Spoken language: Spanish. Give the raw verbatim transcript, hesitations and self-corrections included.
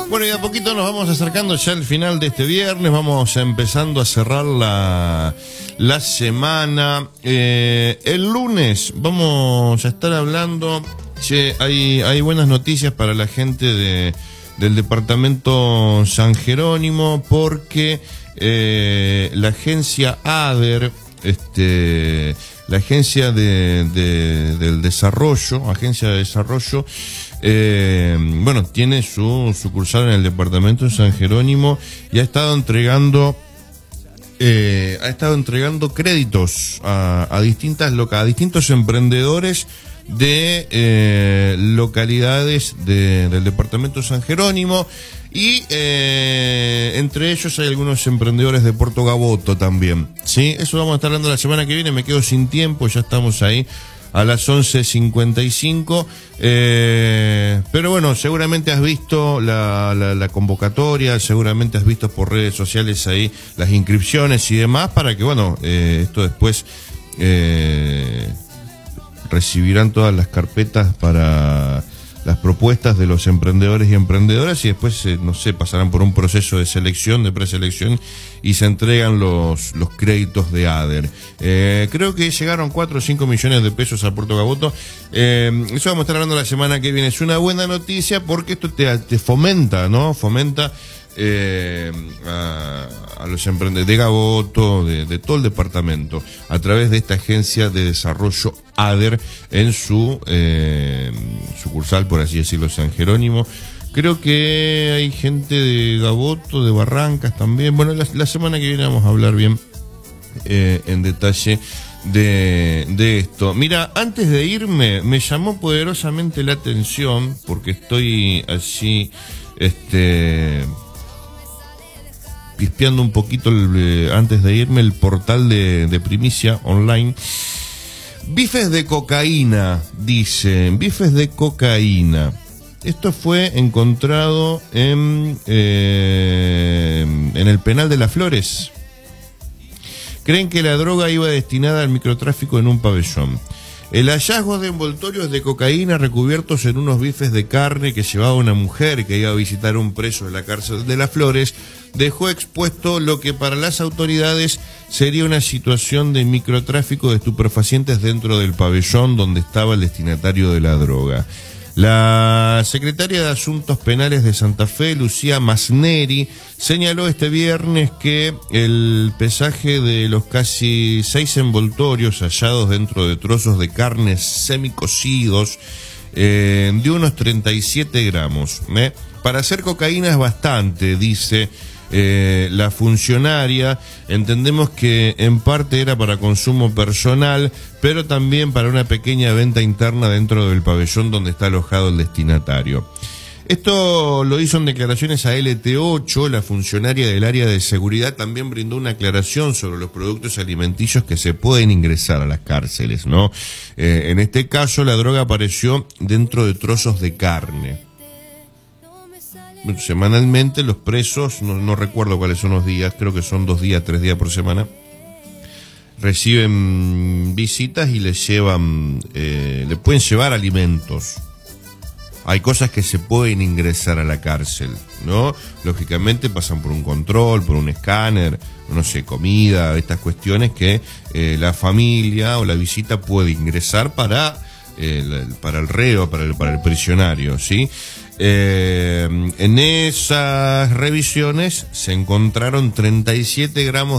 Bueno, y a poquito nos vamos acercando ya al final de este viernes, vamos empezando a cerrar la, la semana. Eh, el lunes vamos a estar hablando, che, hay, hay buenas noticias para la gente de, del departamento San Jerónimo, porque eh, la agencia ADER, este, la agencia de, de, del desarrollo, agencia de desarrollo, Eh, bueno, tiene su sucursal en el departamento de San Jerónimo y ha estado entregando eh, ha estado entregando créditos a, a distintas loca, a distintos emprendedores de eh, localidades de, del departamento de San Jerónimo, y eh, entre ellos hay algunos emprendedores de Puerto Gaboto también, ¿sí? Eso vamos a estar hablando la semana que viene. Me quedo sin tiempo, ya estamos ahí a las once cincuenta y cinco, eh, pero bueno, seguramente has visto la, la, la convocatoria, seguramente has visto por redes sociales ahí las inscripciones y demás, para que bueno, eh, esto después eh, recibirán todas las carpetas para las propuestas de los emprendedores y emprendedoras, y después, eh, no sé, pasarán por un proceso de selección, de preselección, y se entregan los, los créditos de ADER. Eh, creo que llegaron cuatro o cinco millones de pesos a Puerto Gaboto. Eh, eso vamos a estar hablando la semana que viene. Es una buena noticia porque esto te, te fomenta, ¿no? Fomenta eh, a, a los emprendedores de Gaboto, de, de todo el departamento, a través de esta agencia de desarrollo ADER en su eh, sucursal, por así decirlo, San Jerónimo. Creo que hay gente de Gaboto, de Barrancas también. Bueno, la, la semana que viene vamos a hablar bien eh, en detalle de, de esto. Mira, antes de irme, me llamó poderosamente la atención, porque estoy así, este, pispeando un poquito el, eh, antes de irme, el portal de, de Primicia Online. Bifes de cocaína, dicen, bifes de cocaína. Esto fue encontrado en, eh, en el penal de Las Flores. Creen que la droga iba destinada al microtráfico en un pabellón. El hallazgo de envoltorios de cocaína recubiertos en unos bifes de carne que llevaba una mujer que iba a visitar a un preso de la cárcel de Las Flores dejó expuesto lo que para las autoridades sería una situación de microtráfico de estupefacientes dentro del pabellón donde estaba el destinatario de la droga. La secretaria de Asuntos Penales de Santa Fe, Lucía Masneri, señaló este viernes que el pesaje de los casi seis envoltorios hallados dentro de trozos de carne semicocidos eh, de unos treinta y siete gramos. ¿eh? Para hacer cocaína es bastante, dice Eh, la funcionaria. Entendemos que en parte era para consumo personal, pero también para una pequeña venta interna dentro del pabellón donde está alojado el destinatario. Esto lo hizo en declaraciones a L T ocho. La funcionaria del área de seguridad también brindó una aclaración sobre los productos alimenticios que se pueden ingresar a las cárceles, ¿no? Eh, en este caso, la droga apareció dentro de trozos de carne. Semanalmente los presos, no, no recuerdo cuáles son los días, creo que son dos días, tres días por semana, reciben visitas y les llevan, eh, le pueden llevar alimentos. Hay cosas que se pueden ingresar a la cárcel, ¿no? Lógicamente pasan por un control, por un escáner, no sé, comida, estas cuestiones que eh, la familia o la visita puede ingresar para, eh, para el reo, para el, para el prisionario, ¿sí? Eh, en esas revisiones se encontraron treinta y siete gramos